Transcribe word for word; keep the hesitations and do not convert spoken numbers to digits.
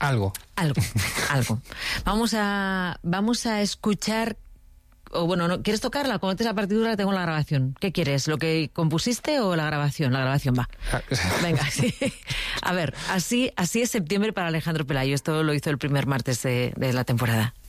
Algo. Algo, algo. Vamos a, vamos a escuchar... O bueno, ¿no? ¿Quieres tocarla? Cuando te la partitura tengo la grabación. ¿Qué quieres? ¿Lo que compusiste o la grabación? La grabación va. Venga, sí. A ver, así, así es septiembre para Alejandro Pelayo. Esto lo hizo el primer martes de, de la temporada.